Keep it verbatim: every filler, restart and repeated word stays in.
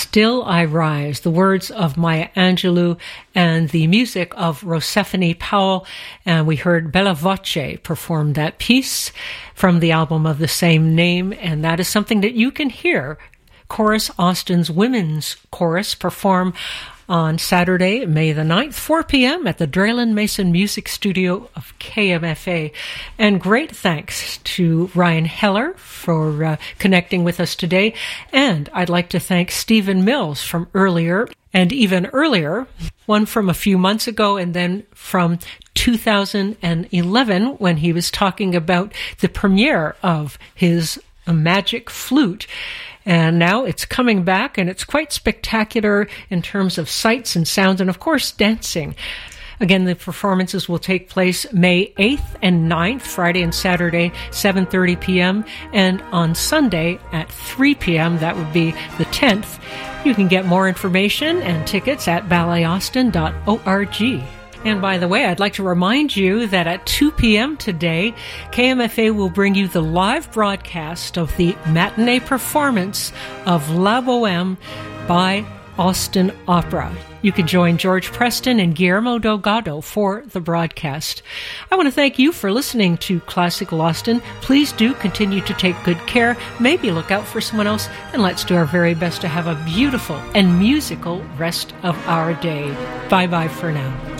Still I Rise, the words of Maya Angelou and the music of Rosephanie Powell. And we heard Bella Voce perform that piece from the album of the same name. And that is something that you can hear Chorus Austin's Women's Chorus perform on Saturday, May the ninth, four p.m. at the Draylen Mason Music Studio of K M F A. And great thanks to Ryan Heller for uh, connecting with us today. And I'd like to thank Stephen Mills from earlier, and even earlier, one from a few months ago, and then from two thousand eleven when he was talking about the premiere of his Magic Flute. And now it's coming back, and it's quite spectacular in terms of sights and sounds and, of course, dancing. Again, the performances will take place May eighth and ninth, Friday and Saturday, seven thirty p.m., and on Sunday at three p.m., that would be the tenth. You can get more information and tickets at ballet austin dot org. And by the way, I'd like to remind you that at two p.m. today, K M F A will bring you the live broadcast of the matinee performance of La Boheme by Austin Opera. You can join George Preston and Guillermo Delgado for the broadcast. I want to thank you for listening to Classical Austin. Please do continue to take good care. Maybe look out for someone else, and let's do our very best to have a beautiful and musical rest of our day. Bye-bye for now.